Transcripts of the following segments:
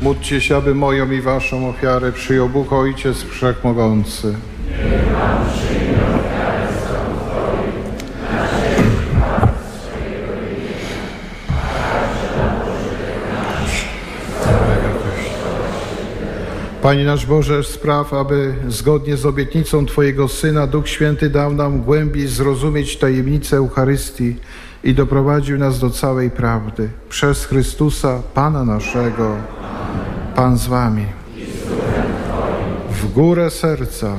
Módlcie się, aby moją i waszą ofiarę przyjął Bóg Ojciec Wszechmogący. Panie nasz Boże, spraw, aby zgodnie z obietnicą Twojego Syna Duch Święty dał nam głębiej zrozumieć tajemnicę Eucharystii i doprowadził nas do całej prawdy. Przez Chrystusa, Pana naszego. Pan z Wami. W górę serca.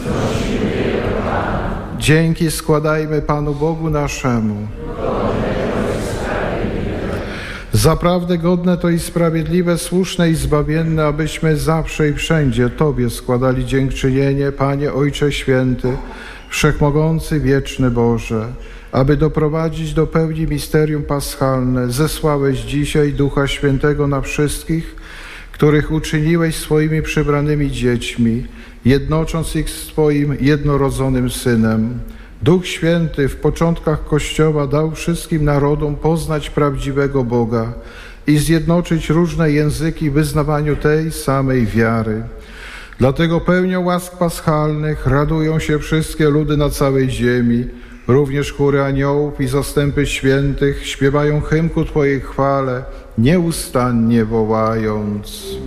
Dzięki składajmy Panu Bogu naszemu. Zaprawdę godne to i sprawiedliwe, słuszne i zbawienne, abyśmy zawsze i wszędzie Tobie składali dziękczynienie, Panie Ojcze Święty, Wszechmogący, Wieczny Boże. Aby doprowadzić do pełni misterium paschalne, zesłałeś dzisiaj Ducha Świętego na wszystkich, których uczyniłeś swoimi przybranymi dziećmi, jednocząc ich z Twoim jednorodzonym Synem. Duch Święty w początkach Kościoła dał wszystkim narodom poznać prawdziwego Boga i zjednoczyć różne języki w wyznawaniu tej samej wiary. Dlatego pełnią łask paschalnych radują się wszystkie ludy na całej ziemi, również chóry aniołów i zastępy świętych śpiewają hymn ku Twojej chwale, nieustannie wołając.